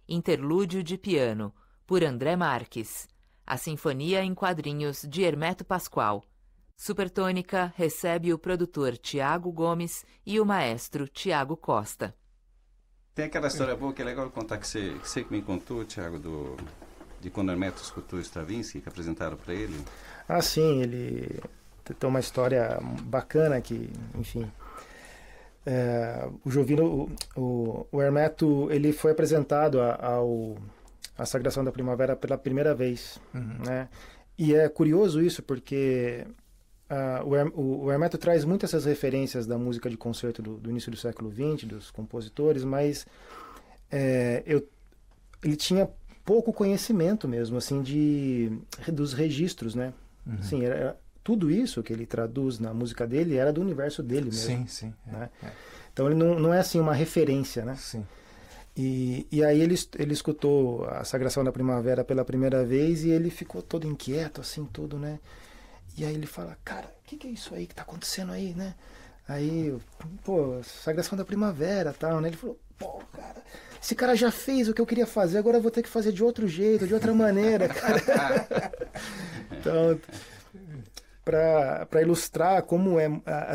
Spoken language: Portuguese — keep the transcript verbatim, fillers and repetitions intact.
Interlúdio de piano, por André Marques. A Sinfonia em Quadrinhos, de Hermeto Pascoal. Supertônica recebe o produtor Tiago Gomes e o maestro Tiago Costa. Tem aquela história boa que é legal contar que você que, você que me contou, Tiago, do, de quando o Hermeto escutou Stravinsky, que apresentaram para ele. Ah, sim, ele tem uma história bacana que, enfim... É, o Jovino, o, o, o Hermeto, ele foi apresentado a, ao a Sagração da Primavera pela primeira vez, uhum. né? E é curioso isso porque uh, o, Her, o, o Hermeto traz muitas essas referências da música de concerto do, do início do século vinte, dos compositores, mas é, eu, ele tinha pouco conhecimento mesmo, assim, de, dos registros, né? Uhum. Assim, era, tudo isso que ele traduz na música dele era do universo dele mesmo. Sim, sim. Né? É, é. Então ele não, não é assim uma referência, né? Sim. E, e aí ele, ele escutou a Sagração da Primavera pela primeira vez e ele ficou todo inquieto, assim, tudo, né? E aí ele fala, cara, o que, que é isso aí que tá acontecendo aí, né? Aí, pô, Sagração da Primavera e tal, né? Ele falou, pô, cara, esse cara já fez o que eu queria fazer, agora eu vou ter que fazer de outro jeito, de outra maneira, cara. Então... para ilustrar como é